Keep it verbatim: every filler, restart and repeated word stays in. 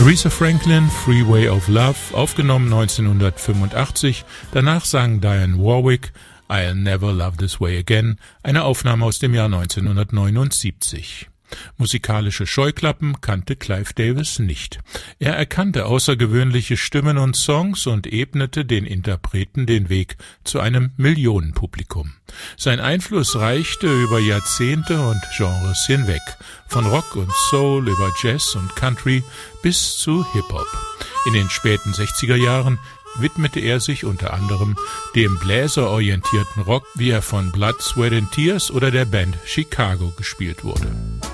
Aretha Franklin, Freeway of Love, aufgenommen neunzehnhundertfünfundachtzig. Danach sang Dionne Warwick I'll Never Love This Way Again, eine Aufnahme aus dem Jahr neunzehnhundertneunundsiebzig. Musikalische Scheuklappen kannte Clive Davis nicht. Er erkannte außergewöhnliche Stimmen und Songs und ebnete den Interpreten den Weg zu einem Millionenpublikum. Sein Einfluss reichte über Jahrzehnte und Genres hinweg, von Rock und Soul über Jazz und Country bis zu Hip-Hop. In den späten sechziger Jahren widmete er sich unter anderem dem bläserorientierten Rock, wie er von Blood, Sweat and Tears oder der Band Chicago gespielt wurde.